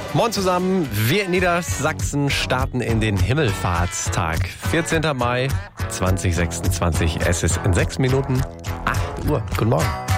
Moin zusammen, wir in Niedersachsen starten in den Himmelfahrtstag. 14. Mai 2026, es ist in 6 Minuten 8 Uhr. Guten Morgen.